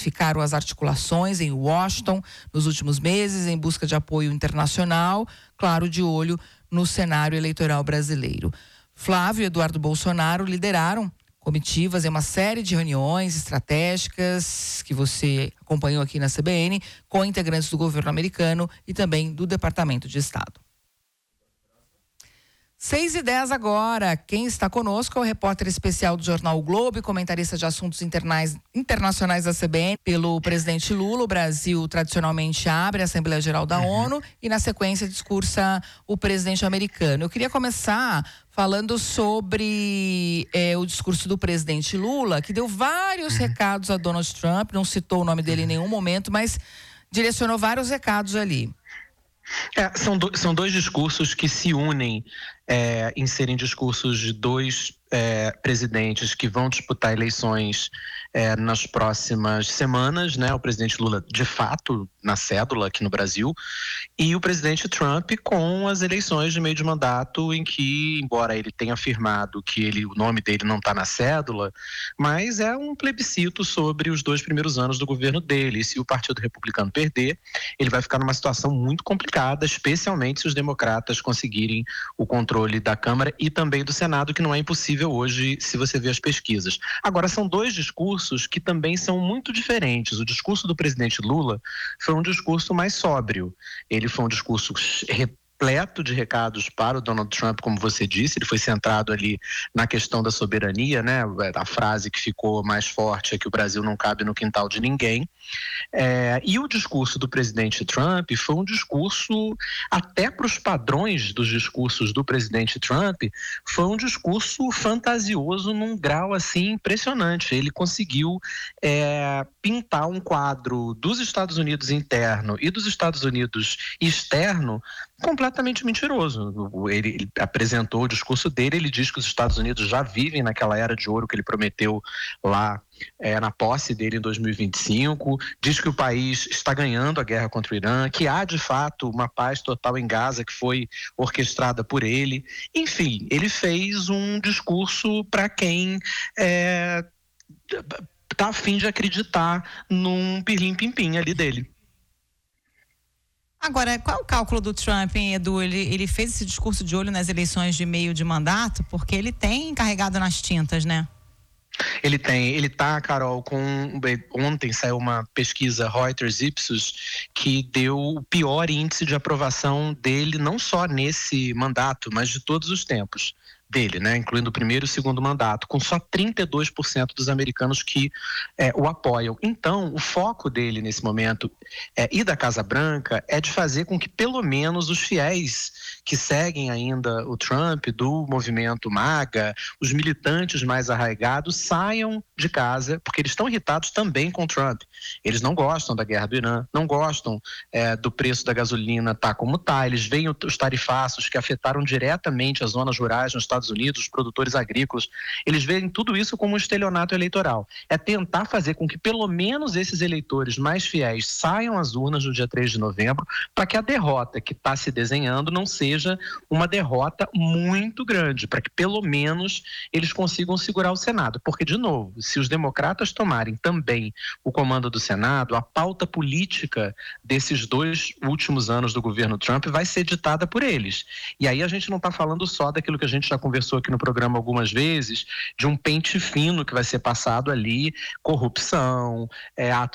intensificaram as articulações em Washington nos últimos meses em busca de apoio internacional, claro, de olho no cenário eleitoral brasileiro. Flávio e Eduardo Bolsonaro lideraram comitivas em uma série de reuniões estratégicas que você acompanhou aqui na CBN com integrantes do governo americano e também do Departamento de Estado. 6h10 agora. Quem está conosco é o repórter especial do Jornal o Globo e comentarista de assuntos internacionais da CBN. Pelo presidente Lula, o Brasil tradicionalmente abre a Assembleia Geral da ONU e, na sequência, discursa o presidente americano. Eu queria começar falando sobre o discurso do presidente Lula, que deu vários recados a Donald Trump, não citou o nome dele em nenhum momento, mas direcionou vários recados ali. São dois discursos que se unem em serem discursos de dois presidentes que vão disputar eleições nas próximas semanas, né? O presidente Lula, de fato, na cédula aqui no Brasil, e o presidente Trump com as eleições de meio de mandato em que, embora ele tenha afirmado que o nome dele não está na cédula, mas é um plebiscito sobre os 2 primeiros anos do governo dele. E se o Partido Republicano perder, ele vai ficar numa situação muito complicada, especialmente se os democratas conseguirem o controle da Câmara e também do Senado, que não é impossível hoje, se você vê as pesquisas. Agora, são dois discursos que também são muito diferentes. O discurso do presidente Lula foi um discurso mais sóbrio. Ele foi um discurso repleto de recados para o Donald Trump, como você disse. Ele foi centrado ali na questão da soberania, né? A frase que ficou mais forte é que o Brasil não cabe no quintal de ninguém. E o discurso do presidente Trump foi um discurso, até para os padrões dos discursos do presidente Trump, foi um discurso fantasioso num grau assim impressionante. Ele conseguiu pintar um quadro dos Estados Unidos interno e dos Estados Unidos externo completamente mentiroso. Ele apresentou o discurso dele, ele diz que os Estados Unidos já vivem naquela era de ouro que ele prometeu lá na posse dele em 2025, diz que o país está ganhando a guerra contra o Irã, que há de fato uma paz total em Gaza que foi orquestrada por ele. Enfim, ele fez um discurso para quem está a fim de acreditar num pirlim-pim-pim ali dele. Agora, qual é o cálculo do Trump, hein, Edu? Ele fez esse discurso de olho nas eleições de meio de mandato, porque ele tem carregado nas tintas, né? Ele tá, Carol, ontem saiu uma pesquisa Reuters Ipsos que deu o pior índice de aprovação dele, não só nesse mandato, mas de todos os tempos dele, né, incluindo o primeiro e o segundo mandato, com só 32% dos americanos que o apoiam. Então, o foco dele nesse momento e da Casa Branca é de fazer com que pelo menos os fiéis que seguem ainda o Trump, do movimento MAGA, os militantes mais arraigados, saiam de casa, porque eles estão irritados também com o Trump. Eles não gostam da guerra do Irã, não gostam do preço da gasolina tá como tá, eles veem os tarifaços que afetaram diretamente as zonas rurais nos Estados Unidos, os produtores agrícolas, eles veem tudo isso como um estelionato eleitoral. É tentar fazer com que pelo menos esses eleitores mais fiéis saiam às urnas no dia 3 de novembro, para que a derrota que está se desenhando não seja uma derrota muito grande, para que pelo menos eles consigam segurar o Senado. Porque, de novo, se os democratas tomarem também o comando do Senado, a pauta política desses 2 últimos anos do governo Trump vai ser ditada por eles. E aí a gente não está falando só daquilo que a gente já conversou aqui no programa algumas vezes, de um pente fino que vai ser passado ali, corrupção, atos